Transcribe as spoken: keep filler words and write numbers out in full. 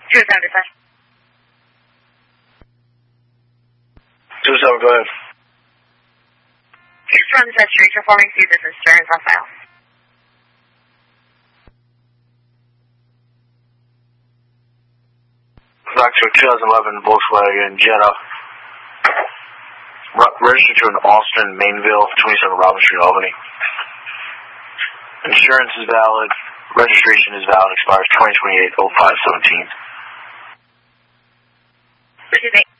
two seven, dispatch. two seven, go ahead. Just run this registration for me, see if this insurance on file. Back to a two thousand eleven Volkswagen Jetta. Registered to an Austin, Mainville, twenty-seven Robin Street, Albany. Insurance is valid. Registration is valid. Expires twenty twenty-eight oh five seventeen. What do you think?